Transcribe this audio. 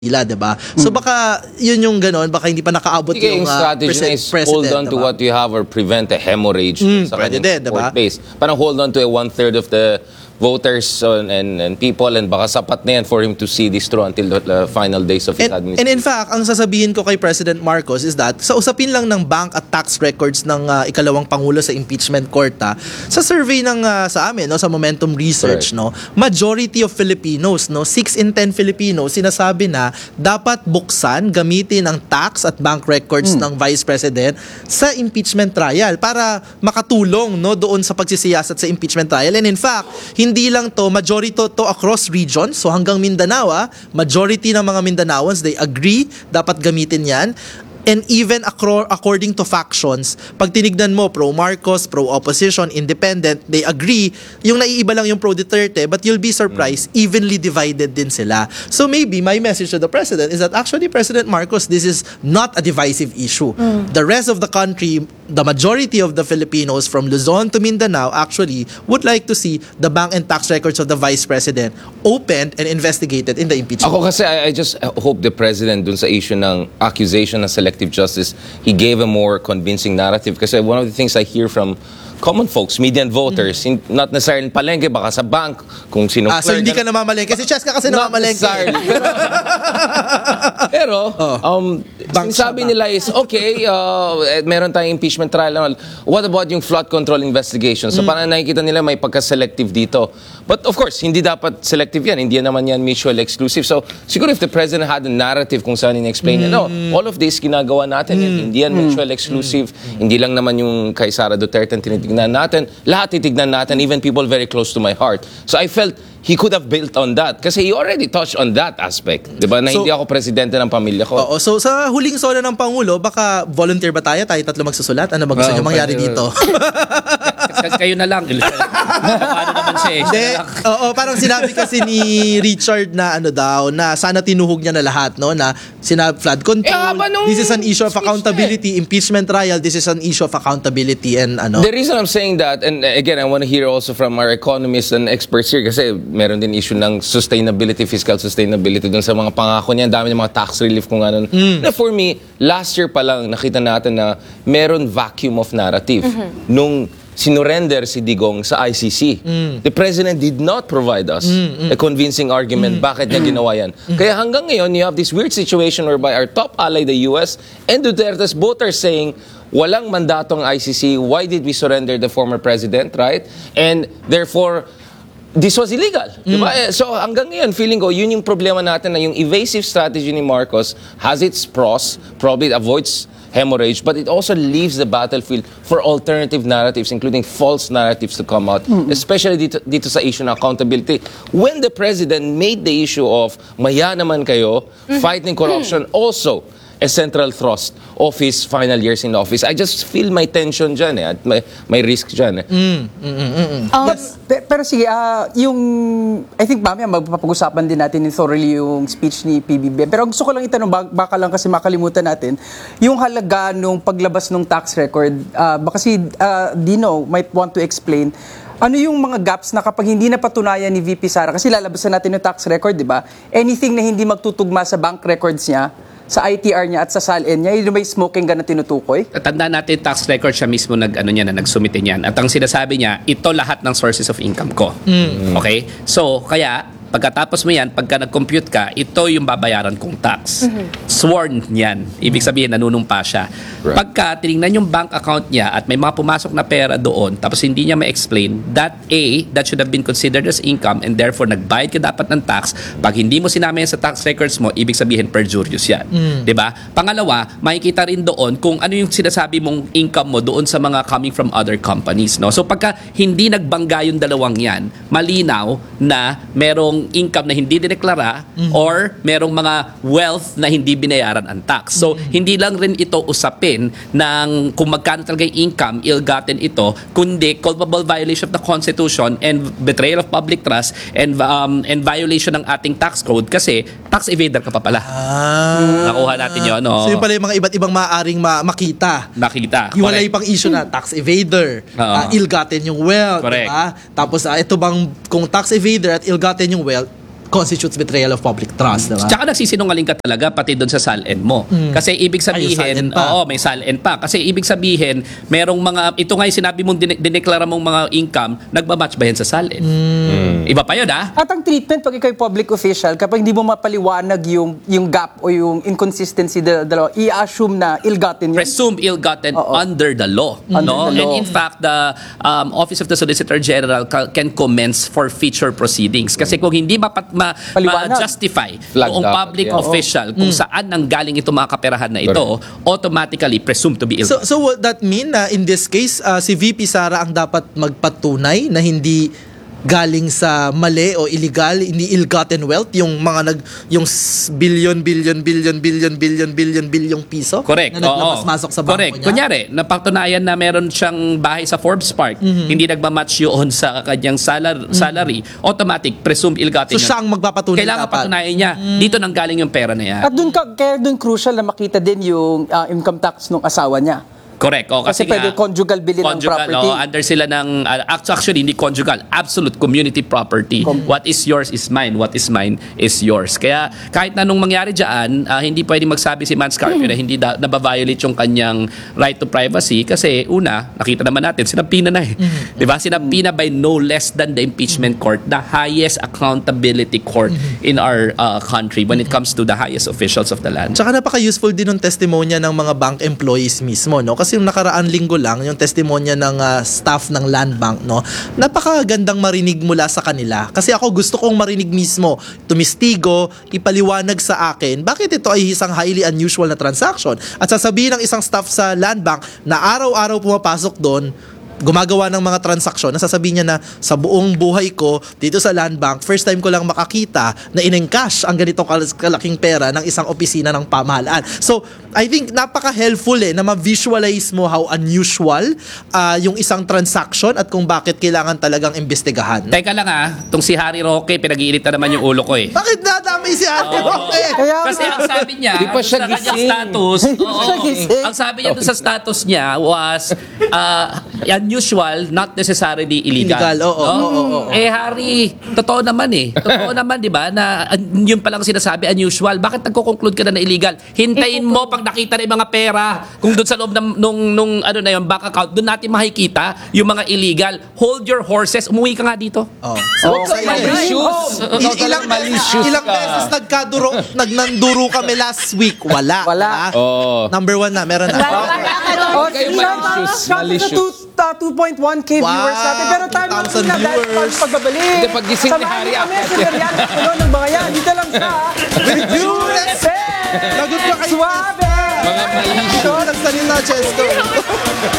Manila, diba? So baka yun yung ganon, baka hindi pa nakaabot yung strategy is president. hold on to what you have or prevent a hemorrhage sa pwede din, kanyang diba? court base. Parang hold on to a one-third of the voters and people, and baka sapat na yan for him to see this through until the final days of his And administration. in fact, ang sasabihin ko kay President Marcos is that sa usapin lang ng bank at tax records ng ikalawang pangulo sa impeachment court, sa survey ng sa amin, no, sa Momentum Research, no, majority of Filipinos, no, 6 in 10 Filipinos sinasabi na dapat buksan, gamitin ang tax at bank records ng Vice President sa impeachment trial para makatulong, no, doon sa pagsisiyasat sa impeachment trial. And in fact, hindi lang to, majority to across regions, so hanggang Mindanao, majority ng mga Mindanaoans, they agree, dapat gamitin yan. And even according to factions, pag tinignan mo, pro-Marcos, pro-opposition, independent, they agree, yung naiiba lang yung pro-Duterte, but you'll be surprised, evenly divided din sila. So maybe my message to the President is that actually, President Marcos, this is not a divisive issue. The rest of the country, the majority of the Filipinos from Luzon to Mindanao actually would like to see the bank and tax records of the Vice President opened and investigated in the impeachment. Ako kasi, I just hope the President dun sa issue ng accusation ng selective justice, he gave a more convincing narrative. Kasi one of the things I hear from common folks, median voters, not necessarily palengke, baka sa bank, kung sino. So hindi ka namamalengke. Si Cheska kasi namamalengke. Pero, sabi nila is, okay, meron tayong impeachment trial and all. What about yung flood control investigation? So parang nakikita nila may pagka-selective dito. But of course, hindi dapat selective yan. Hindi naman yan mutually exclusive. So siguro if the President had a narrative kung saan in-explain no, all of this ginagawa natin yan. Hindi yan mutually exclusive. Hindi lang naman yung kay Sara Duterte ang tinitignan natin. Lahat titignan natin, even people very close to my heart. So I felt he could have built on that. Kasi he already touched on that aspect. Diba? Na hindi ako presidente ng pamilya ko. Oo. So sa huling solo ng Pangulo, baka volunteer ba tayo? Tayo tatlo magsusulat? Ano ba gusto nyo mangyari dito? Kayo na lang. Paano naman siya eh? Hindi. Oo, parang sinabi kasi ni Richard na ano daw, na sana tinuhog niya na lahat, no? Na flood control, this is an issue of accountability, impeachment trial, this is an issue of accountability and ano. The reason I'm saying that, and again, I want to hear also from our economists and experts here, kasi meron din issue ng sustainability, fiscal sustainability dun sa mga pangako niya, dami ng mga tax relief kung ano. Na for me, last year pa lang nakita natin na meron vacuum of narrative. Nung sinurrender si Digong sa ICC. The President did not provide us a convincing argument bakit niya ginawa yan. Kaya hanggang ngayon, you have this weird situation whereby our top ally, the US, and Duterte's both are saying, walang mandatong ICC, why did we surrender the former President, right? And therefore, this was illegal. Diba? So hanggang ngayon, feeling ko, yun yung problema natin na yung evasive strategy ni Marcos has its pros, probably it avoids hemorrhage, but it also leaves the battlefield for alternative narratives, including false narratives to come out, especially dito sa issue ng accountability. When the President made the issue of maya naman kayo, fighting corruption, also a central thrust of his final years in office. I just feel my tension dyan at may risk dyan. Pero sige, yung I think mamaya magpapag-usapan din natin thoroughly yung speech ni PBBM. Pero gusto ko lang itanong, baka lang kasi makalimutan natin, yung halaga nung paglabas ng tax record, baka si Dino might want to explain, ano yung mga gaps na kapag hindi napatunayan ni VP Sara, kasi lalabasan natin yung tax record, di ba? Anything na hindi magtutugma sa bank records niya, sa ITR niya at sa SALN niya, yun may smoking gun na tinutukoy? Tandaan natin, tax record siya mismo nagsumite niyan. At ang sinasabi niya, ito lahat ng sources of income ko. Okay? So, kaya, pagkatapos mo yan, pagka nag-compute ka, ito yung babayaran kong tax. Sworn yan. Ibig sabihin, nanunumpa siya. Right. Pagka tinignan yung bank account niya at may mga pumasok na pera doon, tapos hindi niya ma-explain, that should have been considered as income and therefore nagbayad ka dapat ng tax. Pag hindi mo sinama yan sa tax records mo, ibig sabihin perjurious yan. Diba? Pangalawa, makikita rin doon kung ano yung sinasabi mong income mo doon sa mga coming from other companies. No? So pagka hindi nagbangga yung dalawang yan, malinaw na merong income na hindi dineklara or merong mga wealth na hindi binayaran ang tax. So, hindi lang rin ito usapin ng kung magkano talaga yung income, ill-gotten ito, kundi culpable violation of the Constitution and betrayal of public trust and violation ng ating tax code kasi tax evader ka pa pala. Nakuha natin yun. No? So, yun pala yung mga iba't ibang maaaring makita. Iwalay pang issue na tax evader, ill-gotten yung wealth. Correct. Diba? Tapos, ito bang kung tax evader at ill-gotten yung wealth, constitutes betrayal of public trust, diba? Tsaka nagsisinungaling ka talaga pati doon sa SALN mo. Kasi ibig Ay, yung sabihin, SALN pa. may SALN pa. Kasi ibig sabihin, merong mga, ito nga yung sinabi mong dineklara mong mga income, nagmamatch ba yan sa SALN? Iba pa yun, ha? At ang treatment pag ikaw'y public official, kapag hindi mo mapaliwanag yung gap o yung inconsistency dalawa, i-assume na ill-gotten yun. Presumed ill-gotten Oo. under the law. Under no? the law. And in fact, the Office of the Solicitor General can commence for future proceedings. Kasi kung hindi Paliwanag. ma-justify Flag kung dapat public yan. official kung saan nanggaling itong mga kaperahan na ito, automatically presumed to be ill. So would that mean na in this case, si VP Sara ang dapat magpatunay na hindi galing sa mali o illegal, hindi ill-gotten wealth, yung mga yung billion piso Correct. na naglabas-masok sa bangko Correct. niya? Kunyari, napatunayan na meron siyang bahay sa Forbes Park, hindi nagmamatch yun sa kanyang salary, automatic, presumed ill-gotten So yun. siya ang magpapatunay Kailangan dapat. patunayan niya, dito nanggaling yung pera na yan. At kaya doon crucial na makita din yung income tax ng asawa niya. Correct. O, Kasi pwede conjugal bilhin ng property. Under sila ng, actually, hindi conjugal, absolute community property. What is yours is mine, what is mine is yours. Kaya kahit na nung mangyari dyan, hindi pwede magsabi si Mans Carpio na hindi nababiolate yung kanyang right to privacy kasi una, nakita naman natin, sinampina na eh. Diba? Sinampina by no less than the impeachment court, the highest accountability court in our country when it comes to the highest officials of the land. Tsaka napaka-useful din ng testimonya ng mga bank employees mismo, no? Kasi yung nakaraan linggo lang, yung testimonya ng staff ng Land Bank, no? Napakagandang marinig mula sa kanila. Kasi ako gusto kong marinig mismo, tumistigo, ipaliwanag sa akin, bakit ito ay isang highly unusual na transaction? At sasabihin ng isang staff sa Land Bank na araw-araw pumapasok doon, gumagawa ng mga transaksyon, nasasabihin niya na sa buong buhay ko dito sa Land Bank, first time ko lang makakita na in-encash ang ganitong kalaking pera ng isang opisina ng pamahalaan. So, I think napaka-helpful na ma-visualize mo how unusual yung isang transaction at kung bakit kailangan talagang imbestigahan. Teka lang itong si Harry Roque, pinag-iirita naman yung ulo ko eh. Bakit nadamay si Ate Roque? Kasi ang sabi niya, Di pa siya sa kanyang gising. status, Siya gising. ang sabi niya doon sa status niya was unusual, not necessarily illegal. Illegal, oo, No? oo. Eh Harry, totoo naman eh. Totoo naman, di ba, na yun palang sinasabi, unusual. Bakit nagko-conclude ka na illegal? Hintayin mo pag nakita na yung mga pera, kung doon sa loob ng nung ano na yun, bank account, doon natin makikita yung mga illegal. Hold your horses. Umuwi ka nga dito. Oh. Huwag kang malicious. Ilang beses nagnanduro kami last week. Wala. Oh. Number 1 na, meron na. kayo malicious. 2.1k viewers natin. Pero time na 2,000 na dahil viewers. pagbabalik. Hindi, pag gising ni Harry, Samahan niyo kami apat sa yan. Darian at Puno ng mga yan. Dito lang sa Lagot ka kayo. Suave! Mga malicious. Ito, nagsalita, Chesto.